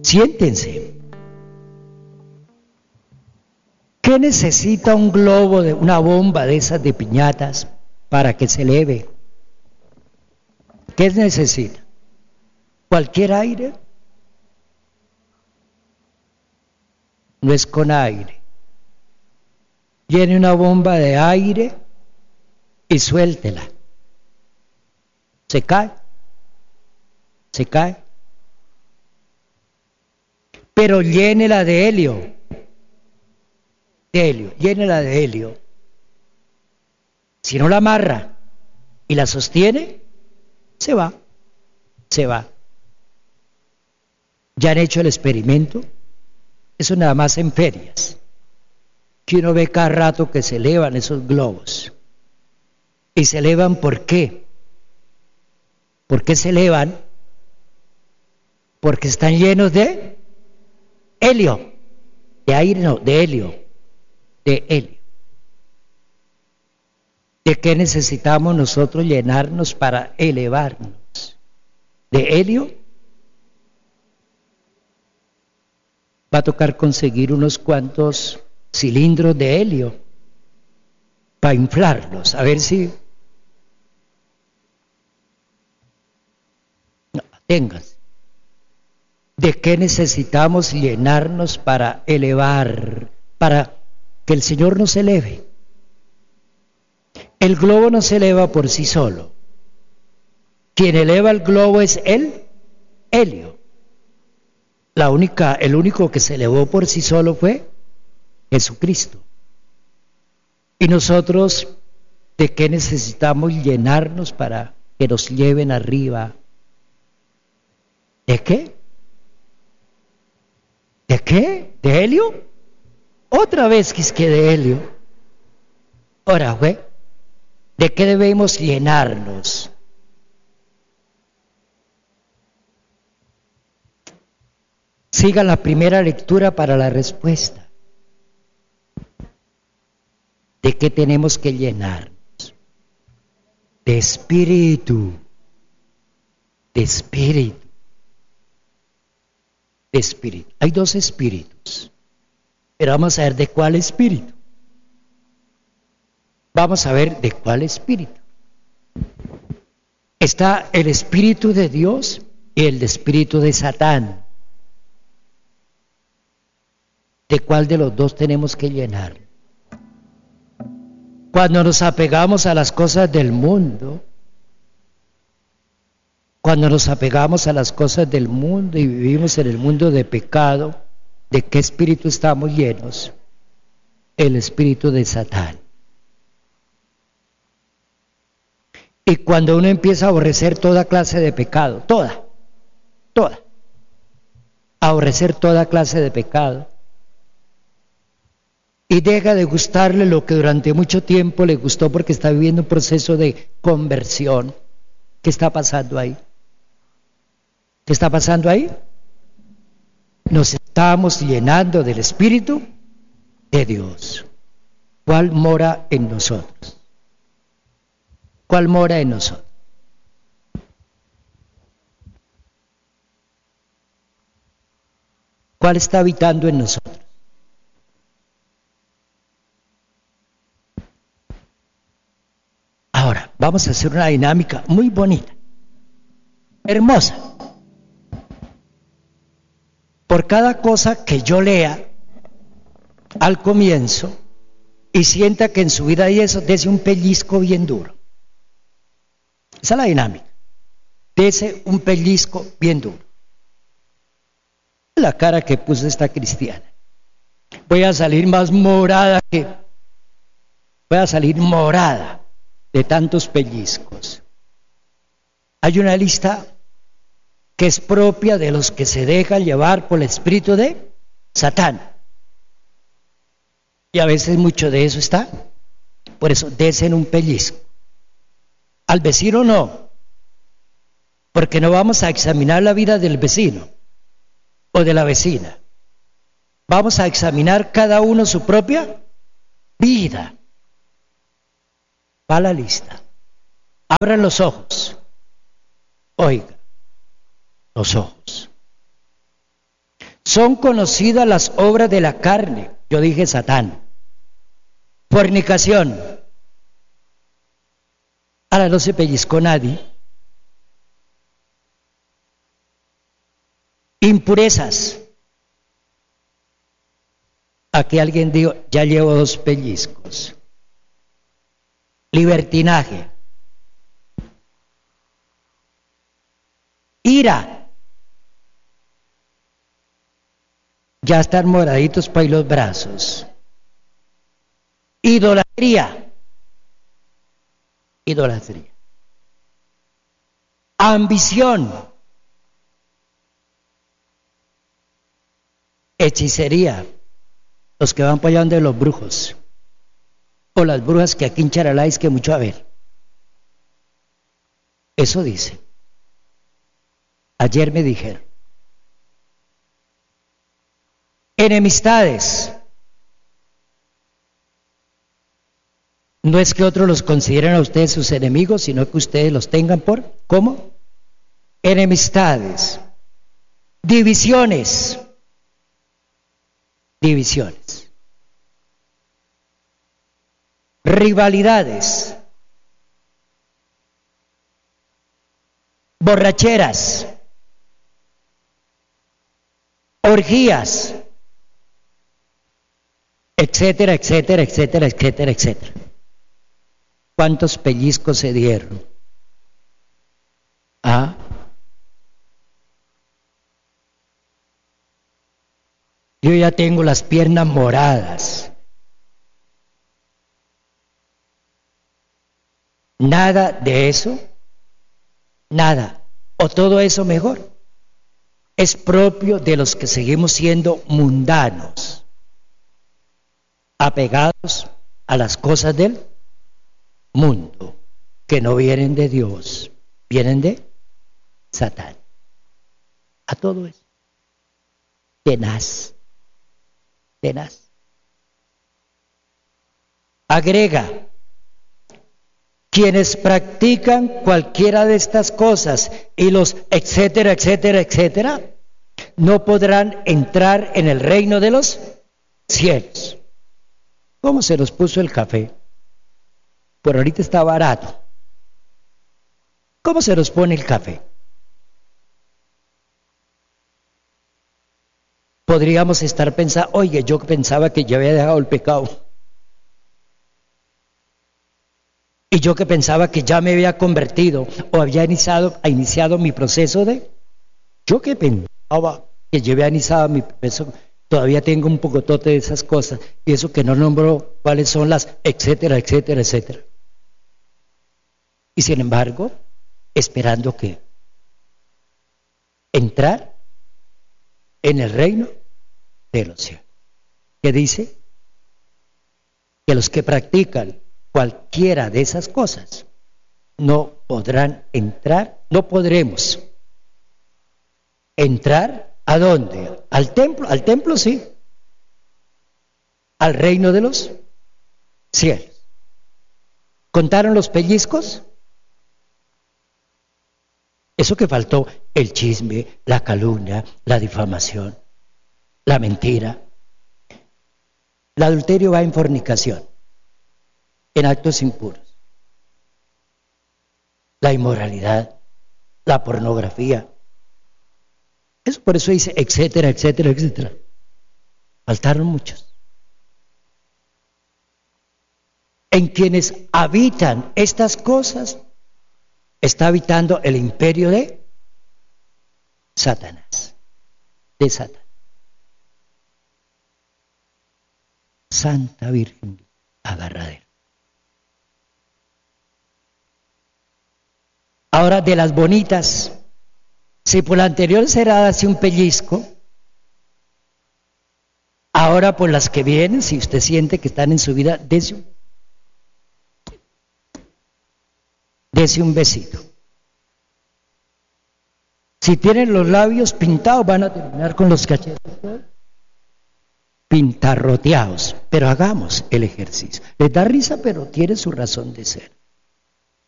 Siéntense. ¿Qué necesita un globo, una bomba de esas de piñatas para que se eleve? ¿Qué necesita? ¿Cualquier aire? No es con aire. Llene una bomba de aire y suéltela. Se cae. Se cae. Pero llénela de helio. Llénela de helio. Si no la amarra y la sostiene, se va. ¿Ya han hecho el experimento? Eso nada más en ferias, que uno ve cada rato que se elevan esos globos. ¿Y se elevan por qué? ¿Por qué se elevan? Porque están llenos de helio. De aire no, de helio. De helio. ¿De qué necesitamos nosotros llenarnos para elevarnos? ¿De helio? Va a tocar conseguir unos cuantos cilindros de helio para inflarlos, a ver si... No, ténganse. ¿De qué necesitamos llenarnos para elevar, para que el Señor nos eleve? El globo no se eleva por sí solo. Quien eleva el globo es el helio. El único que se elevó por sí solo fue Jesucristo. Y nosotros, ¿de qué necesitamos llenarnos para que nos lleven arriba? ¿De qué? ¿De qué? ¿De helio? Otra vez que es que de helio. Ahora, güey, ¿de qué debemos llenarnos? Siga la primera lectura para la respuesta. ¿De qué tenemos que llenarnos? De espíritu. De espíritu. De espíritu. Hay dos espíritus. Pero vamos a ver de cuál espíritu. Vamos a ver de cuál espíritu. Está el espíritu de Dios y el espíritu de Satán. ¿De cuál de los dos tenemos que llenar? Cuando nos apegamos a las cosas del mundo, cuando nos apegamos a las cosas del mundo y vivimos en el mundo de pecado, ¿de qué espíritu estamos llenos? El espíritu de Satán. Y cuando uno empieza a aborrecer toda clase de pecado, toda, aborrecer toda clase de pecado, y deja de gustarle lo que durante mucho tiempo le gustó porque está viviendo un proceso de conversión. ¿Qué está pasando ahí? ¿Qué está pasando ahí? Nos estamos llenando del Espíritu de Dios. ¿Cuál mora en nosotros? ¿Cuál mora en nosotros? ¿Cuál está habitando en nosotros? Ahora, vamos a hacer una dinámica muy bonita, hermosa. Por cada cosa que yo lea al comienzo y sienta que en su vida hay eso, dese un pellizco bien duro. Esa es la dinámica. Dese un pellizco bien duro. La cara que puso esta cristiana. Voy a salir más morada que... Voy a salir morada de tantos pellizcos. Hay una lista que es propia de los que se dejan llevar por el espíritu de Satán. Y a veces mucho de eso está. Por eso, desen un pellizco. Al vecino no, porque no vamos a examinar la vida del vecino o de la vecina. Vamos a examinar cada uno su propia vida. Va la lista. Abran los ojos. Oiga, los ojos. son conocidas las obras de la carne. Yo dije Satán. Fornicación. Ahora no se pellizcó nadie. Impurezas. Aquí alguien dijo, ya llevo 2 pellizcos. Libertinaje. Ira. Ya están moraditos para ir los brazos. Idolatría. Idolatría. Ambición. Hechicería. Los que van para allá donde los brujos. O las brujas que aquí en Charalá es que mucho a ver. Eso dice. Ayer me dijeron. Enemistades. No es que otros los consideren a ustedes sus enemigos, sino que ustedes los tengan por, ¿cómo? Enemistades. Divisiones. Divisiones. Rivalidades. Borracheras. Orgías. Etcétera, etcétera, etcétera, etcétera, etcétera. ¿Cuántos pellizcos se dieron? ¿Ah? Yo ya tengo las piernas moradas. Nada de eso, nada, o todo eso mejor, es propio de los que seguimos siendo mundanos, apegados a las cosas del mundo, que no vienen de Dios, vienen de Satán. A todo eso. Tenaz. Tenaz. Agrega, quienes practican cualquiera de estas cosas y los etcétera, etcétera, etcétera, no podrán entrar en el reino de los cielos. ¿Cómo se nos puso el café? Por ahorita está barato. ¿Cómo se nos pone el café? Podríamos estar pensando, oye, yo pensaba que ya había dejado el pecado. Y yo que pensaba que ya me había convertido o había iniciado mi proceso de... Yo que pensaba que ya había iniciado mi proceso, todavía tengo un pocotote de esas cosas, y eso que no nombro cuáles son las, etcétera, etcétera, etcétera. Y sin embargo, esperando que entrar en el reino de los cielos. ¿Qué dice? Que los que practican cualquiera de esas cosas no podrán entrar, no podremos entrar. ¿A dónde? Al templo sí, al reino de los cielos. ¿Contaron los pellizcos? Eso que faltó, el chisme, la calumnia, la difamación, la mentira. El adulterio va en fornicación, en actos impuros. La inmoralidad, la pornografía. Eso por eso dice, etcétera, etcétera, etcétera. Faltaron muchos. En quienes habitan estas cosas, está habitando el imperio de Satanás. De Satanás. Santa Virgen agarradera. Ahora de las bonitas. Si por la anterior será así un pellizco, ahora por las que vienen, si usted siente que están en su vida, dese un besito. Si tienen los labios pintados, van a terminar con los cachetes pintarroteados. Pero hagamos el ejercicio. Les da risa, pero tiene su razón de ser.